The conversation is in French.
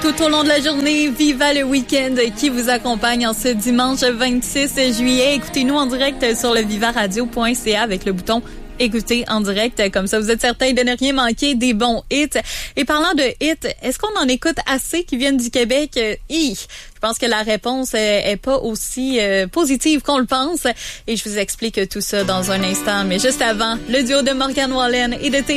tout au long de la journée. Viva le week-end qui vous accompagne en ce dimanche 26 juillet. Écoutez-nous en direct sur le vivaradio.ca avec le bouton écouter en direct. Comme ça, vous êtes certain de ne rien manquer des bons hits. Et parlant de hits, est-ce qu'on en écoute assez qui viennent du Québec? Je pense que la réponse est pas aussi positive qu'on le pense. Et je vous explique tout ça dans un instant. Mais juste avant, le duo de Morgan Wallen et de